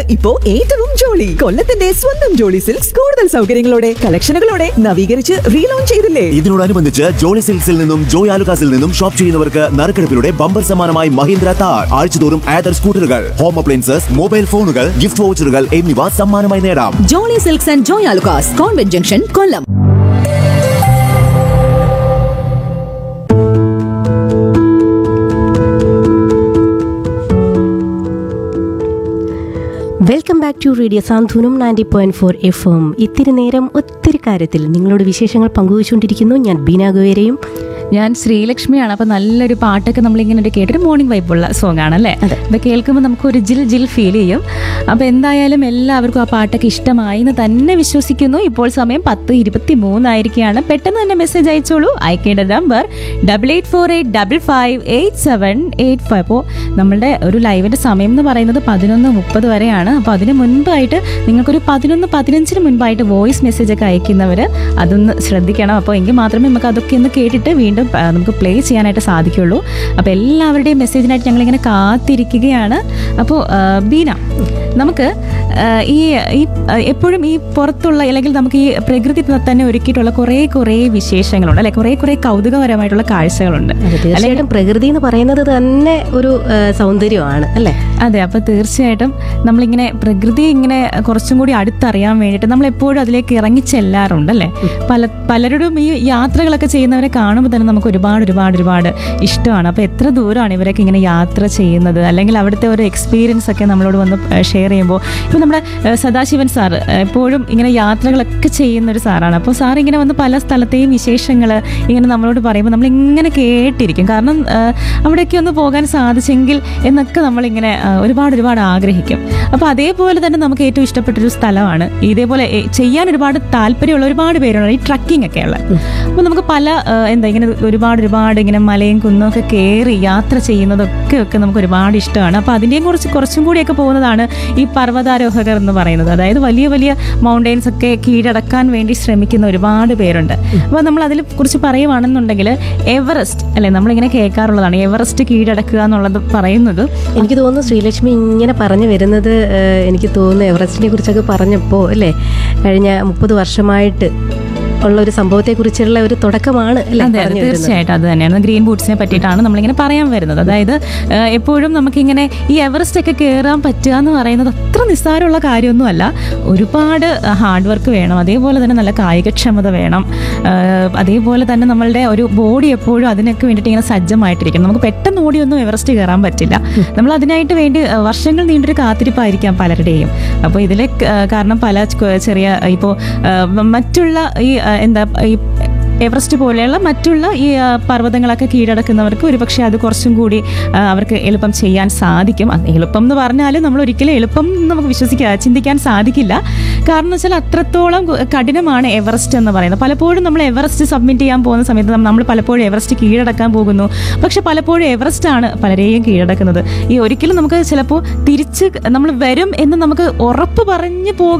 ഇപ്പോ ഏറ്റവും ജോളി. കൊല്ലത്തിന്റെ സ്വന്തം ജോളി സിൽക്സ് കൂടുതൽ സൗകര്യങ്ങളോടെ കളക്ഷനുകളോടെ നവീകരിച്ച് റീലോഞ്ച് ചെയ്തില്ലേ? ഇതിനോടനുബന്ധിച്ച് ജോളി സിൽക്സിൽ നിന്നും ജോയ് ആലുകാസിൽ നിന്നും ഷോപ്പ് ചെയ്യുന്നവർക്ക് നറുക്കെടുപ്പിലൂടെ ബമ്പർ സമ്മാനമായി മഹീന്ദ്ര താർ, ആഴ്ചതോറും ആദർ സ്കൂട്ടറുകൾ, ഹോം അപ്ലയൻസസ്, മൊബൈൽ ഫോണുകൾ, ഗിഫ്റ്റ് വൗച്ചറുകൾ എന്നിവ സമ്മാനമായി നേടാം. Jolly silks and Joy Alukkas, convent junction, Kollam. Welcome back to radio Santhwanam 90.4 FM. ഇത്തിരി നേരം ഒത്തിരി കാര്യത്തിൽ നിങ്ങളോട് വിശേഷങ്ങൾ പങ്കുവച്ചുകൊണ്ടിരിക്കുന്നു. ഞാൻ ബീന ഗോയരയും ഞാൻ ശ്രീലക്ഷ്മിയാണ്. അപ്പോൾ നല്ലൊരു പാട്ടൊക്കെ നമ്മളിങ്ങനെ ഒരു കേട്ടൊരു മോർണിംഗ് വൈബുള്ള സോങ് ആണല്ലേ. അപ്പോൾ കേൾക്കുമ്പോൾ നമുക്കൊരു ജിൽ ഫീൽ ചെയ്യും. അപ്പോൾ എന്തായാലും എല്ലാവർക്കും ആ പാട്ടൊക്കെ ഇഷ്ടമായി എന്ന് തന്നെ വിശ്വസിക്കുന്നു. ഇപ്പോൾ സമയം 10:23 ആയിരിക്കുകയാണ്. പെട്ടെന്ന് തന്നെ മെസ്സേജ് അയച്ചോളൂ. അയക്കേണ്ട നമ്പർ 8848558785. അപ്പോൾ നമ്മളുടെ ഒരു ലൈവിൻ്റെ സമയം എന്ന് പറയുന്നത് 11:30 വരെയാണ്. അപ്പോൾ അതിന് മുൻപായിട്ട് നിങ്ങൾക്കൊരു 11:15 മുൻപായിട്ട് വോയിസ് മെസ്സേജ് ഒക്കെ അയക്കുന്നവർ അതൊന്ന് ശ്രദ്ധിക്കണം. അപ്പോൾ എങ്കിൽ മാത്രമേ നമുക്ക് അതൊക്കെ ഒന്ന് കേട്ടിട്ട് വീണ്ടും നമുക്ക് പ്ലേ ചെയ്യാനായിട്ട് സാധിക്കുള്ളൂ. അപ്പോൾ എല്ലാവരുടെയും മെസ്സേജിനായിട്ട് ഞങ്ങളിങ്ങനെ കാത്തിരിക്കുകയാണ്. അപ്പോൾ ബീന, നമുക്ക് ഈ എപ്പോഴും ഈ പുറത്തുള്ള അല്ലെങ്കിൽ നമുക്ക് ഈ പ്രകൃതി തന്നെ ഒരുക്കിയിട്ടുള്ള കുറേ വിശേഷങ്ങളുണ്ട് അല്ലെ, കുറേ കൗതുകപരമായിട്ടുള്ള കാഴ്ചകളുണ്ട്. തീർച്ചയായിട്ടും പ്രകൃതി എന്ന് പറയുന്നത് തന്നെ ഒരു സൗന്ദര്യമാണ് അല്ലേ? അതെ. അപ്പോൾ തീർച്ചയായിട്ടും നമ്മളിങ്ങനെ പ്രകൃതി ഇങ്ങനെ കുറച്ചും കൂടി അടുത്തറിയാൻ വേണ്ടിയിട്ട് നമ്മൾ എപ്പോഴും അതിലേക്ക് ഇറങ്ങി ചെല്ലാറുണ്ട് അല്ലേ. പലരോടും ഈ യാത്രകളൊക്കെ ചെയ്യുന്നവരെ കാണുമ്പോൾ തന്നെ നമുക്ക് ഒരുപാട് ഇഷ്ടമാണ്. അപ്പോൾ എത്ര ദൂരമാണ് ഇവരൊക്കെ ഇങ്ങനെ യാത്ര ചെയ്യുന്നത്, അല്ലെങ്കിൽ അവിടുത്തെ ഒരു എക്സ്പീരിയൻസ് ഒക്കെ നമ്മളോട് വന്ന് ഷെയർ ചെയ്യുമ്പോൾ. ഇപ്പോൾ നമ്മുടെ സദാശിവൻ സാറ് എപ്പോഴും ഇങ്ങനെ യാത്രകളൊക്കെ ചെയ്യുന്ന ഒരു സാറാണ്. അപ്പോൾ സാർ ഇങ്ങനെ വന്ന് പല സ്ഥലത്തെയും വിശേഷങ്ങൾ ഇങ്ങനെ നമ്മളോട് പറയുമ്പോൾ നമ്മളിങ്ങനെ കേട്ടിരിക്കും. കാരണം അവിടേക്ക് ഒന്ന് പോകാൻ സാധിച്ചെങ്കിൽ എന്നൊക്കെ നമ്മളിങ്ങനെ ഒരുപാട് ആഗ്രഹിക്കും. അപ്പോൾ അതേപോലെ തന്നെ നമുക്ക് ഏറ്റവും ഇഷ്ടപ്പെട്ടൊരു സ്ഥലമാണ്. ഇതേപോലെ ചെയ്യാൻ ഒരുപാട് താല്പര്യമുള്ള ഒരുപാട് പേരുണ്ട്, ഈ ട്രക്കിംഗ് ഒക്കെ ഉള്ളത്. അപ്പോൾ നമുക്ക് പല ഇങ്ങനെ ഒരുപാട് ഇങ്ങനെ മലയും കുന്നും ഒക്കെ കയറി യാത്ര ചെയ്യുന്നതൊക്കെ നമുക്ക് ഒരുപാട് ഇഷ്ടമാണ്. അപ്പോൾ അതിൻ്റെയും കുറച്ചും കൂടിയൊക്കെ പോകുന്നതാണ് ഈ പർവ്വതാരോഹകർ എന്ന് പറയുന്നത്. അതായത് വലിയ മൗണ്ടെയിൻസ് ഒക്കെ കീഴടക്കാൻ വേണ്ടി ശ്രമിക്കുന്ന ഒരുപാട് പേരുണ്ട്. അപ്പോൾ നമ്മൾ അതിൽ കുറിച്ച് പറയുവാണെന്നുണ്ടെങ്കിൽ എവറസ്റ്റ് അല്ലെ, നമ്മളിങ്ങനെ കേൾക്കാറുള്ളതാണ് എവറസ്റ്റ് കീഴടക്കുക എന്നുള്ളത് പറയുന്നത്. എനിക്ക് തോന്നുന്നു ശ്രീലക്ഷ്മി ഇങ്ങനെ പറഞ്ഞു വരുന്നത്, എനിക്ക് തോന്നുന്നു എവറസ്റ്റിനെ കുറിച്ചൊക്കെ പറഞ്ഞപ്പോൾ അല്ലേ, കഴിഞ്ഞ 30 വർഷമായിട്ട് ഉള്ള ഒരു സംഭവത്തെ കുറിച്ചുള്ള ഒരു തുടക്കമാണ്. തീർച്ചയായിട്ടും അത് തന്നെയാണ്. ഗ്രീൻ ബൂട്ട്സിനെ പറ്റിയിട്ടാണ് നമ്മളിങ്ങനെ പറയാൻ വരുന്നത്. അതായത് എപ്പോഴും നമുക്കിങ്ങനെ ഈ എവറസ്റ്റ് ഒക്കെ കയറാൻ പറ്റുക എന്ന് പറയുന്നത് അത്ര നിസ്സാരമുള്ള കാര്യമൊന്നുമല്ല. ഒരുപാട് ഹാർഡ് വർക്ക് വേണം, അതേപോലെ തന്നെ നല്ല കായികക്ഷമത വേണം, അതേപോലെ തന്നെ നമ്മളുടെ ഒരു ബോഡി എപ്പോഴും അതിനൊക്കെ വേണ്ടിയിട്ട് ഇങ്ങനെ സജ്ജമായിട്ടിരിക്കും. നമുക്ക് പെട്ടെന്ന് ഓടിയൊന്നും എവറസ്റ്റ് കയറാൻ പറ്റില്ല. നമ്മൾ അതിനായിട്ട് വേണ്ടി വർഷങ്ങൾ നീണ്ടൊരു കാത്തിരിപ്പായിരിക്കാം പലരുടെയും. അപ്പോൾ ഇതിലെ കാരണം പല ചെറിയ ഇപ്പോൾ മറ്റുള്ള ഈ ഈ എവറസ്റ്റ് പോലെയുള്ള മറ്റുള്ള ഈ പർവ്വതങ്ങളൊക്കെ കീഴടക്കുന്നവർക്ക് ഒരുപക്ഷെ അത് കുറച്ചും കൂടി അവർക്ക് എളുപ്പം ചെയ്യാൻ സാധിക്കും. എളുപ്പം എന്ന് പറഞ്ഞാലും നമ്മൾ ഒരിക്കലും എളുപ്പം നമുക്ക് ചിന്തിക്കാൻ സാധിക്കില്ല. കാരണം എന്ന് വെച്ചാൽ അത്രത്തോളം കഠിനമാണ് എവറസ്റ്റ് എന്ന് പറയുന്നത്. പലപ്പോഴും നമ്മൾ എവറസ്റ്റ് സബ്മിറ്റ് ചെയ്യാൻ പോകുന്ന സമയത്ത് നമ്മൾ പലപ്പോഴും എവറസ്റ്റ് കീഴടക്കാൻ പോകുന്നു. പക്ഷെ പലപ്പോഴും എവറസ്റ്റാണ് പലരെയും കീഴടക്കുന്നത്. ഈ ഒരിക്കലും നമുക്ക് ചിലപ്പോൾ തിരിച്ച് നമ്മൾ വരും എന്ന് നമുക്ക് ഉറപ്പ് പറഞ്ഞ്